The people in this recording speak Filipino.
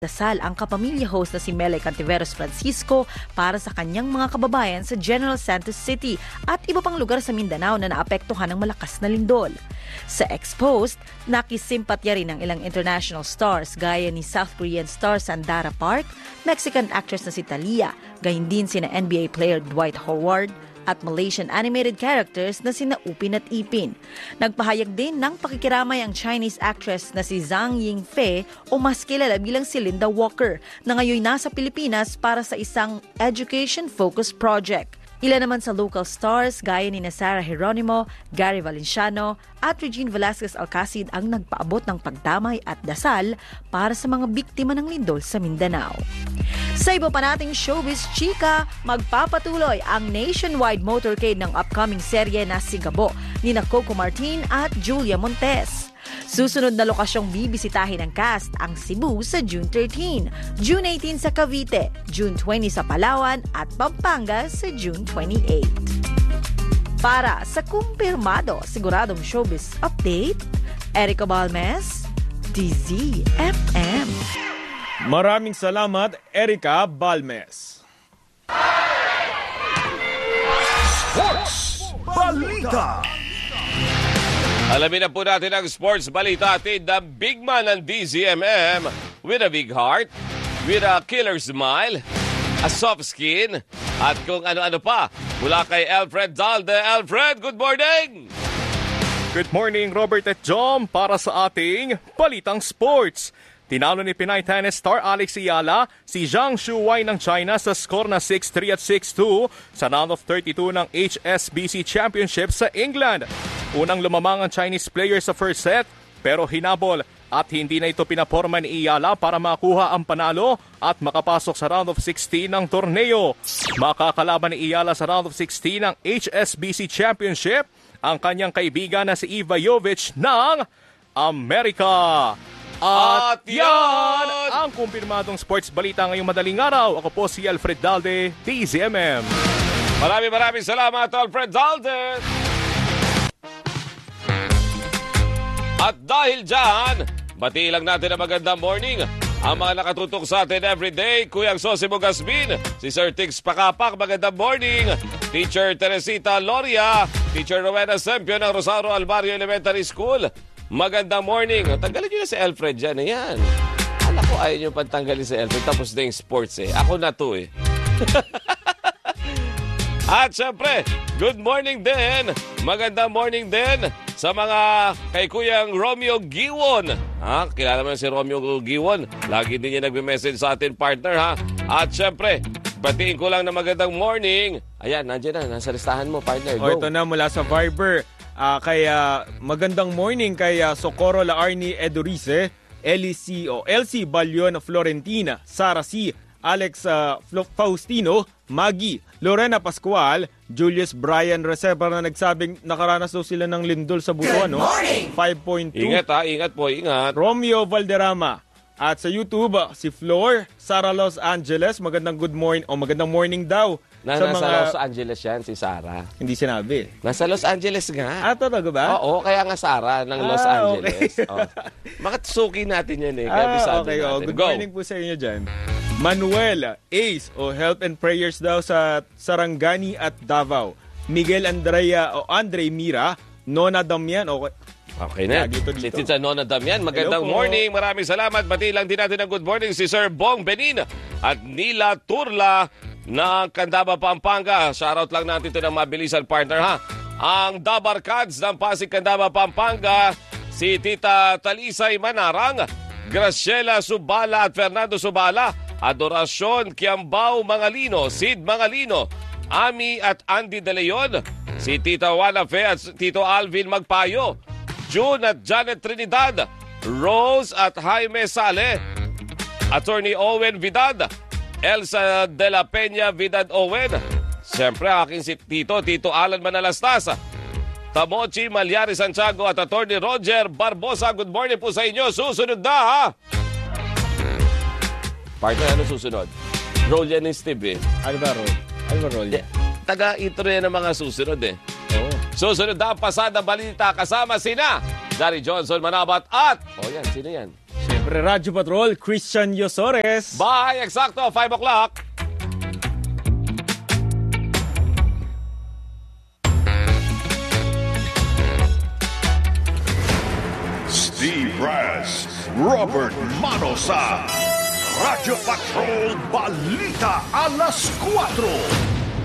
Dasal ang kapamilya host na si Mele Cantiveros Francisco para sa kanyang mga kababayan sa General Santos City at iba pang lugar sa Mindanao na naapektuhan ng malakas na lindol. Sa ex-post, nakisimpatya rin ang ilang international stars gaya ni South Korean star Sandara Park, Mexican actress na si Talia, gayon din sina NBA player Dwight Howard, at Malaysian animated characters na sina Upin at Ipin. Nagpahayag din ng pakikiramay ang Chinese actress na si Zhang Yingfei o mas kilala bilang si Linda Walker na ngayon nasa Pilipinas para sa isang education-focused project. Ilan naman sa local stars gaya ni Sarah Geronimo, Gary Valenciano at Regine Velasquez Alcacid ang nagpaabot ng pagdamay at dasal para sa mga biktima ng lindol sa Mindanao. Sa iba pa nating showbiz chika, magpapatuloy ang nationwide motorcade ng upcoming serye na Sigabo ni Coco Martin at Julia Montes. Susunod na lokasyong bibisitahin ng cast ang Cebu sa June 13, June 18 sa Cavite, June 20 sa Palawan at Pampanga sa June 28. Para sa kumpirmado siguradong showbiz update, Erica Balmes, DZFM. Maraming salamat, Erica Balmes. Sports Balita. Alamin na po natin ang sports balita atin ng big man ng DZMM with a big heart, with a killer smile, a soft skin, at kung ano-ano pa. Mula kay Alfred Zalde. Alfred, good morning! Good morning, Robert at John, para sa ating Balitang Sports. Tinalo ni Pinay tennis star Alex Ayala si Zhang Shuwei ng China sa score na 6-3 at 6-2 sa round of 32 ng HSBC Championship sa England. Unang lumamang ang Chinese player sa first set pero hinabol at hindi na ito pinaporma ni Ayala para makuha ang panalo at makapasok sa round of 16 ng torneo. Makakalaban ni Ayala sa round of 16 ng HSBC Championship ang kanyang kaibigan na si Iva Jovic ng Amerika. At yan ang kumpirmadong sports balita ngayong madaling araw. Ako po si Alfred Zalde, DZMM. Maraming salamat, Alfred Zalde. At dahil dyan, bati lang natin ang magandang morning ang mga nakatutok sa atin everyday. Kuyang Sosimo Gasmin, si Sir Tix Pakapak, magandang morning. Teacher Teresita Loria, Teacher Rowena Sempio ng Rosario Alvario Elementary School, magandang morning. Tanggalin nyo na si Alfred dyan. Ayan. Alam ko ayaw nyo pantanggalin si Alfred. Tapos na yung sports eh. Ako na to eh. At syempre, good morning din. Magandang morning din sa mga kay Kuyang Romeo Giwon. Ha? Kilala mo na si Romeo Giwon. Lagi din niya nagme-message sa atin, partner, ha? At syempre, batiin ko lang na magandang morning. Ayan, nandiyan na. Nasa listahan mo, partner. Go. O, ito na mula sa Viber. Kaya magandang morning kay Socorro Laarni Edurice, LC Balion Florentina, Sara C, Alex Faustino, Maggie, Lorena Pascual, Julius Brian Reserva na nagsabing nakaranas daw sila ng lindol sa Butuan, no? 5.2. Ingat po, ingat. Romeo Valderrama. At sa YouTube, si Flor, Sara Los Angeles, magandang good morning, o magandang morning daw. Nasa Los Angeles yan, si Sara. Hindi sinabi. Nasa Los Angeles nga. Talaga ba? Oo, kaya nga Sara ng Los Angeles. Okay. Oh. Makasuki natin yan eh. Okay. Good morning po sa inyo dyan. Manuel, Ace, health and prayers daw sa Sarangani at Davao. Miguel Andre Mira, Nona Damian, Okay na. Dito. Si Tita Nona Damian, magandang morning. Maraming salamat. Bati lang din natin ng good morning si Sir Bong Benin at Nila Turla ng Candaba, Pampanga. Shoutout lang natin ito ng mabilisan, partner, ha. Ang Dabar Cards ng Pasig, Candaba, Pampanga, si Tita Talisay Manarang, Graciela Subala at Fernando Subala, Adoracion Kiambao Mangalino, Sid Mangalino, Ami at Andy De Leon, si Tita Juana Fe at Tito Alvin Magpayo, June at Janet Trinidad, Rose at Jaime Sale, Attorney Owen Vidad, Elsa de la Peña Vidad Owen, siyempre aking si Tito Alan Manalastas, Tamochi Malyari Santiago at Attorney Roger Barbosa. Good morning po sa inyo. Susunod na, ha? Partner, ano susunod? Roll yan ni Steve, eh. Ano ba roll yan? Taga-intro yan ng mga susunod, eh. Susunod na ang pasada balita kasama sina Dari Johnson Manabat at... yan, sino yan? Siyempre, Siyempre, Radyo Patrol, Christian Yosores. Bye! Eksakto, 5 o'clock. Steve Brass, Robert Manosa. Radyo Patrol Balita alas 4.